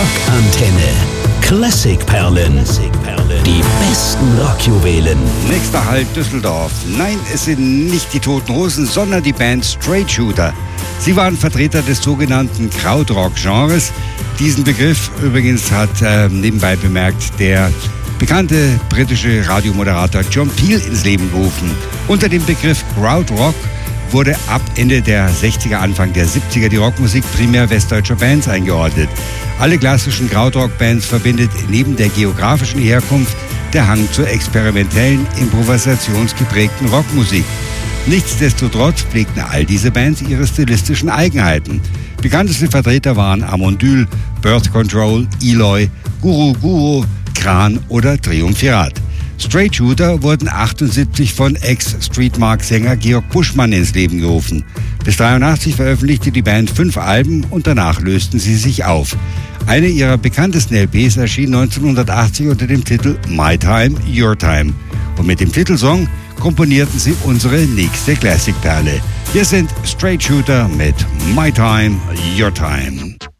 Rockantenne. Klassikperlen. Die besten Rockjuwelen. Nächster Halt Düsseldorf. Nein, es sind nicht die Toten Hosen, sondern die Band Straight Shooter. Sie waren Vertreter des sogenannten Krautrock-Genres. Diesen Begriff übrigens hat nebenbei bemerkt der bekannte britische Radiomoderator John Peel ins Leben gerufen. Unter dem Begriff Krautrock wurde ab Ende der 60er, Anfang der 70er die Rockmusik primär westdeutscher Bands eingeordnet. Alle klassischen Krautrock-Bands verbindet neben der geografischen Herkunft der Hang zur experimentellen, improvisationsgeprägten Rockmusik. Nichtsdestotrotz pflegten all diese Bands ihre stilistischen Eigenheiten. Bekannteste Vertreter waren Amondyl, Birth Control, Eloy, Guru Guru, Kran oder Triumvirat. Straight Shooter wurden 78 von Ex-Streetmark-Sänger Georg Buschmann ins Leben gerufen. Bis 1983 veröffentlichte die Band 5 Alben und danach lösten sie sich auf. Eine ihrer bekanntesten LPs erschien 1980 unter dem Titel My Time, Your Time. Und mit dem Titelsong komponierten sie unsere nächste Classic-Perle. Wir sind Straight Shooter mit My Time, Your Time.